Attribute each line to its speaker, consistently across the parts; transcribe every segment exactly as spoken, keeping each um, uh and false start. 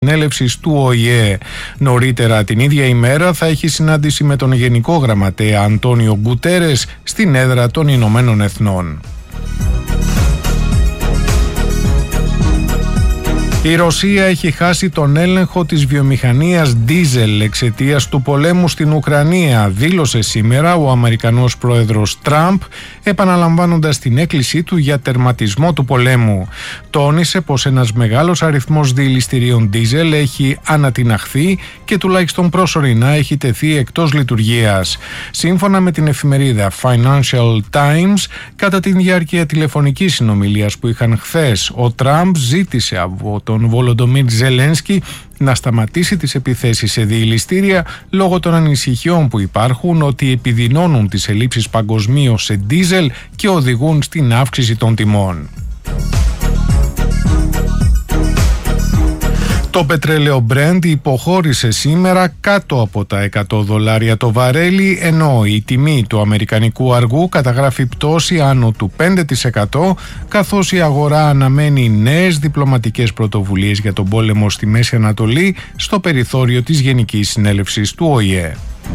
Speaker 1: συνέλευσης του Ο Η Ε. Νωρίτερα την ίδια ημέρα θα έχει συνάντηση με τον Γενικό Γραμματέα Αντώνιο Γκουτέρες στην έδρα των Ηνωμένων Εθνών. Η Ρωσία έχει χάσει τον έλεγχο της βιομηχανίας ντίζελ εξαιτίας του πολέμου στην Ουκρανία, δήλωσε σήμερα ο Αμερικανός πρόεδρος Τραμπ, επαναλαμβάνοντας την έκκλησή του για τερματισμό του πολέμου. Τόνισε πως ένας μεγάλος αριθμός διελιστηρίων ντίζελ έχει ανατιναχθεί και τουλάχιστον προσωρινά έχει τεθεί εκτός λειτουργίας. Σύμφωνα με την εφημερίδα Financial Times, κατά τη διάρκεια τηλεφωνικής συνομιλίας που είχαν χθες, ο Τραμπ ζήτησε από τον Βολοντομίρ Ζελένσκι να σταματήσει τις επιθέσεις σε διελιστήρια λόγω των ανησυχιών που υπάρχουν ότι επιδεινώνουν τις ελλείψεις παγκοσμίως σε ντίζελ και οδηγούν στην αύξηση των τιμών. Το πετρέλαιο Brent υποχώρησε σήμερα κάτω από τα εκατό δολάρια το βαρέλι, ενώ η τιμή του αμερικανικού αργού καταγράφει πτώση άνω του πέντε τοις εκατό, καθώς η αγορά αναμένει νέες διπλωματικές πρωτοβουλίες για τον πόλεμο στη Μέση Ανατολή στο περιθώριο της Γενικής Συνέλευσης του Ο Η Ε.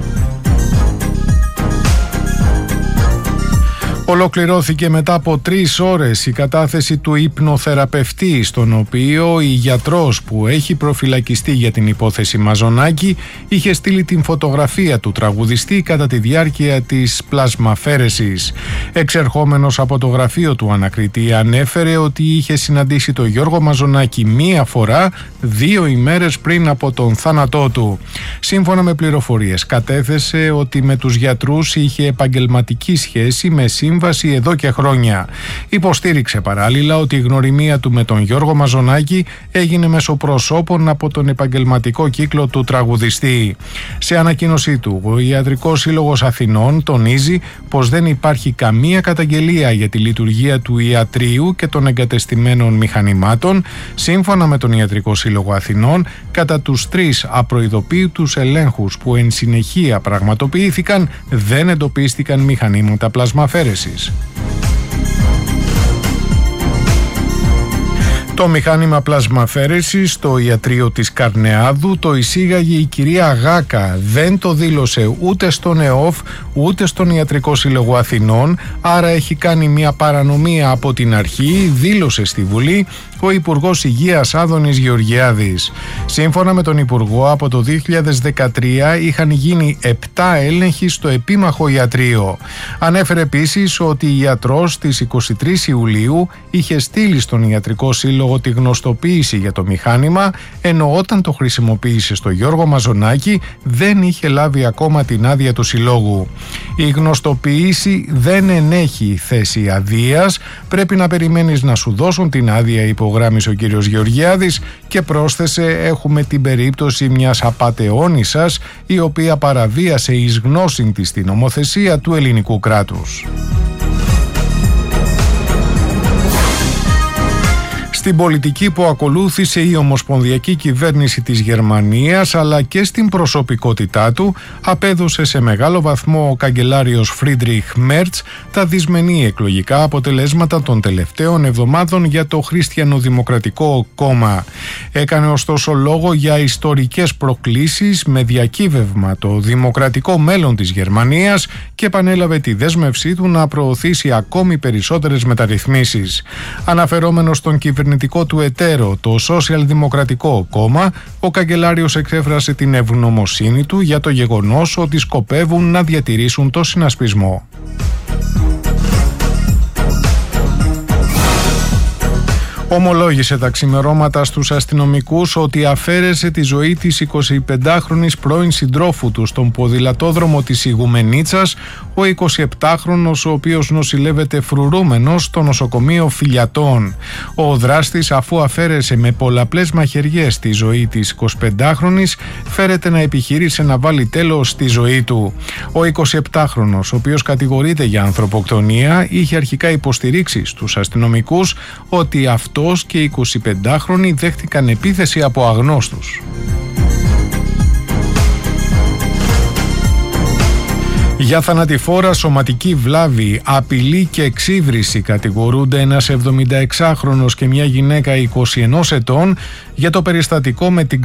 Speaker 1: Ολοκληρώθηκε μετά από τρεις ώρες η κατάθεση του υπνοθεραπευτή, στον οποίο η γιατρός που έχει προφυλακιστεί για την υπόθεση Μαζονάκη είχε στείλει την φωτογραφία του τραγουδιστή κατά τη διάρκεια της πλασμαφέρεσης. Εξερχόμενος από το γραφείο του ανακριτή ανέφερε ότι είχε συναντήσει τον Γιώργο Μαζονάκη μία φορά δύο ημέρες πριν από τον θάνατό του. Σύμφωνα με πληροφορίες κατέθεσε ότι με τους γιατρούς είχε επαγγελματική σχέση με σύμβαση εδώ και χρόνια. Υποστήριξε παράλληλα ότι η γνωριμία του με τον Γιώργο Μαζονάκη έγινε μέσω προσώπων από τον επαγγελματικό κύκλο του τραγουδιστή. Σε ανακοίνωσή του, ο Ιατρικός Σύλλογος Αθηνών τονίζει πως δεν υπάρχει καμία καταγγελία για τη λειτουργία του ιατρείου και των εγκατεστημένων μηχανημάτων. Σύμφωνα με τον Ιατρικό Σύλλογο Αθηνών, κατά τους τρεις απροειδοποίητους ελέγχους που εν συνεχεία πραγματοποιήθηκαν, δεν εντοπίστηκαν μηχανήματα πλασμαφέρεσης. Το μηχάνημα πλασμαφέρεσης στο ιατρείο της Καρνεάδου το εισήγαγε η κυρία Γάκα. Δεν το δήλωσε ούτε στον ΕΟΦ ούτε στον Ιατρικό Σύλλογο Αθηνών, άρα έχει κάνει μια παρανομία από την αρχή, δήλωσε στη Βουλή ο Υπουργός Υγείας Άδωνης Γεωργιάδης. Σύμφωνα με τον Υπουργό, από το δύο χιλιάδες δεκατρία είχαν γίνει επτά έλεγχοι στο επίμαχο ιατρείο. Ανέφερε επίσης ότι η ιατρός στις είκοσι τρεις Ιουλίου είχε στείλει στον Ιατρικό Σύλλογο τη γνωστοποίηση για το μηχάνημα, ενώ όταν το χρησιμοποίησε στο Γιώργο Μαζονάκη δεν είχε λάβει ακόμα την άδεια του Συλλόγου. Η γνωστοποίηση δεν ενέχει θέση αδείας, πρέπει να περιμένεις να σου δώσουν την άδεια, υπογράμμισε ο κύριος Γεωργιάδης και πρόσθεσε: έχουμε την περίπτωση μιας απατεώνισσας η οποία παραβίασε εις γνώσιν της την νομοθεσία του ελληνικού κράτους. Στην πολιτική που ακολούθησε η ομοσπονδιακή κυβέρνηση της Γερμανίας, αλλά και στην προσωπικότητά του, απέδωσε σε μεγάλο βαθμό ο καγκελάριος Φρίντριχ Μέρτς τα δυσμενή εκλογικά αποτελέσματα των τελευταίων εβδομάδων για το Χριστιανοδημοκρατικό κόμμα. Έκανε ωστόσο λόγο για ιστορικές προκλήσεις με διακύβευμα το δημοκρατικό μέλλον της Γερμανίας και επανέλαβε τη δέσμευσή του να προωθήσει ακόμη περισσότερες μεταρρυθμίσεις. Αναφερόμενος στον κυβερνητικό του εταίρο, το Σοσιαλδημοκρατικό κόμμα, ο καγκελάριος εξέφρασε την ευγνωμοσύνη του για το γεγονός ότι σκοπεύουν να διατηρήσουν το συνασπισμό. Ομολόγησε τα ξημερώματα στους αστυνομικούς ότι αφαίρεσε τη ζωή της εικοσιπεντάχρονης πρώην συντρόφου του στον ποδηλατόδρομο της Ιγουμενίτσας, ο εικοσιεπτάχρονος, ο οποίος νοσηλεύεται φρουρούμενος στο νοσοκομείο Φιλιατών. Ο δράστης, αφού αφαίρεσε με πολλαπλές μαχαιριές τη ζωή της εικοσιπεντάχρονης, φέρεται να επιχείρησε να βάλει τέλος στη ζωή του. Ο εικοσιεπτάχρονος, ο οποίος κατηγορείται για ανθρωποκτονία, είχε αρχικά υποστηρίξει στους αστυνομικούς ότι αυτό αυτός και οι εικοσιπεντάχρονοι δέχτηκαν επίθεση από αγνώστους. Για θανατηφόρα σωματική βλάβη, απειλή και εξύβριση κατηγορούνται ένας εβδομηνταεξάχρονος και μια γυναίκα είκοσι ενός ετών για το περιστατικό με την